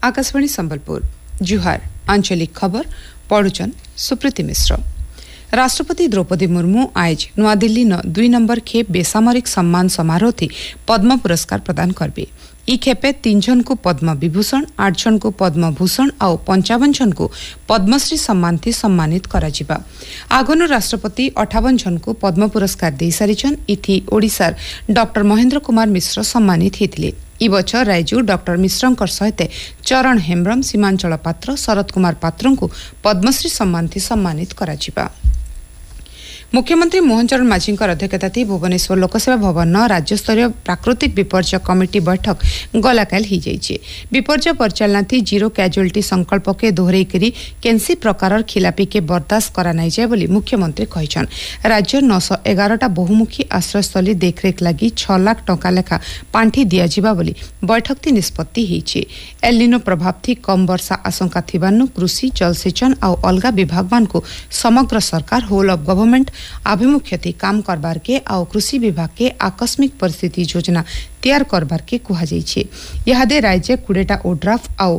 आकाशवाणी संबलपुर जुहार आंचलिक खबर पढ़ुचन सुप्रीति मिश्र। राष्ट्रपति द्रौपदी मुर्मू आज नुआदिल्ली 2 नंबर खेप बेसामरिक सम्मान समारोह थी पद्म पुरस्कार प्रदान करबे। ई खेपे 3 जन को पद्म विभूषण, 8 जन को पद्म भूषण और 55 जन को पद्मश्री सम्मान थी सम्मानित कराजिबा। आगनु राष्ट्रपति 58 जन को पद्म पुरस्कार दे सारिछन। इथि ओडिसार डॉक्टर महेंद्र कुमार मिश्र सम्मानित हेतिले। ई बछर रायजू डॉक्टर मिश्रंकर सहित चरण हेम्ब्रम, सीमांचल पात्र, शरद कुमार पात्रं को पद्मश्री सम्मान थी सम्मानित कराजिबा। मुख्यमंत्री मोहन चरण माझी अध्यक्षता भुवनेश्वर लोकसेवा भवन राज्यस्तरीय प्राकृतिक विपर्य कमिटी बैठक गलाकाल हो जाइए। विपर्य परिचालना थी जीरो कैजुअलिटी संकल्प के दोहरे करी केनसी प्रकार खिलापी के बर्दाश्त करा नहीं जाए बोली मुख्यमंत्री कहछन। राज्य 911टा बहुमुखी आश्रयस्थली देखरेख लगी 6 लाख टंका लेखा पांठी दियाजिबा बोली बैठक थी निष्पत्ति होइछे। एलिनो प्रभाव थी कम वर्षा आशंका थिबानु कृषि, जलसेचन और अलगा विभाग मान को समग्र सरकार होल ऑफ गवर्नमेंट आभिमुख्य थी काम करबार के आउ कृषि विभाग के आकस्मिक परिस्थिति योजना तैयार करबार के कहा जाइछे। यहादे राज्य 20टा ओड्राफ आउ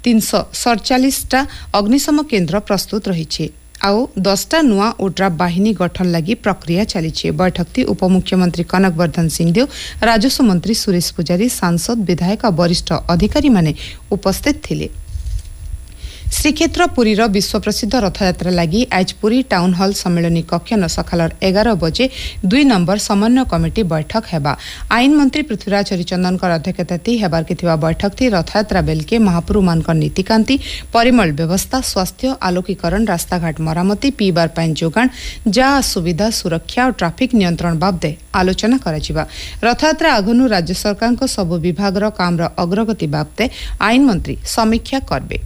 347टा अग्निशम केन्द्र प्रस्तुत रहिछे आउ 10टा नुआ ओड्राफ बाहिनी गठन लगी प्रक्रिया चलीछे। बैठक थी उपमुख्यमंत्री कनकवर्धन सिंहदेव, राजस्व मंत्री सुरेश पुजारी, सांसद, विधायक और वरिष्ठ अधिकारी माने उपस्थित थिले। श्रीक्षेत्र पुरीर विश्व प्रसिद्ध रथयात्रा लगी आज पुरी टाउन हॉल सम्मेलनी कक्ष न सकाल 11 बजे 2 नंबर समन्वय कमिटी बैठक हेबा। आईन मंत्री पृथ्वीराज हरिचंदन अध्यक्षता हेबार के बैठक थी रथयात्रा बेल के महाप्रभु मान नीतिकांति, परिमल व्यवस्था, स्वास्थ्य, आलोकीकरण, रास्ताघाट मरामती, पीबार पानी जोगाण, जा सुविधा, सुरक्षा और ट्राफिक नियंत्रण बाबदे आलोचना कराजिबा। रथयात्रा आगनु राज्य सरकार सबु विभाग काम अग्रगति बाबदे आईन मंत्री समीक्षा करबे।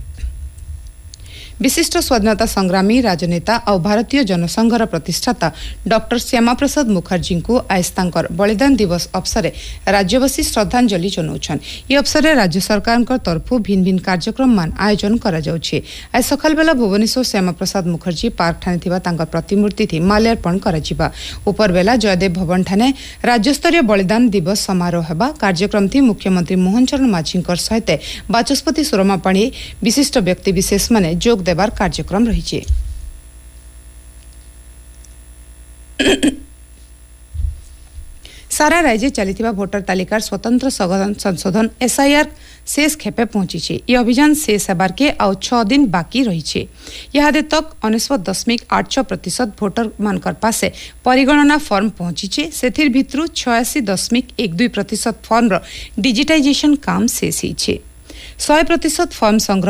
विशिष्ट स्वाधीनता संग्रामी, राजनेता और भारतीय जनसंघर प्रतिष्ठाता डॉक्टर श्यामा प्रसाद मुखर्जी को आज तांकर बलिदान दिवस अवसर राज्यवासी श्रद्धांजलि जनाउछन। ये अवसर राज्य सरकार तरफु भिन्न भिन्न कार्यक्रम मान आयोजन करा जाउछे। आज सकाल बेला भुवनेश्वर श्यामा प्रसाद मुखर्जी पार्क ठाने थिबा तांकर प्रतिमूर्ति थी माल्यार्पण कराजिबा। उपर बेला जयदेव भवन ठाने राज्यस्तरीय बलिदान दिवस समारोह हेबा। कार्यक्रम थी मुख्यमंत्री मोहन चरण माझी सहित बाचस्पति सुरमा पाणी, विशिष्ट व्यक्ति विशेष माने जोग देवार कार्यक्रम रही। सारा राज्य चलिथिबा भोटर तालिकार स्वतंत्र सघन संशोधन SIR शेष खेपे पहुंची। ये अभियान शेष हेबार के आउ 6 दिन बाकी रही। यहादे तक 99.86% भोटर मानकर पासे परिगणना फॉर्म पहुंची। सेथिर भितरु 86.12% फॉर्म डिजिटाइजेशन काम शेष होइछे। 100% फॉर्म संग्रह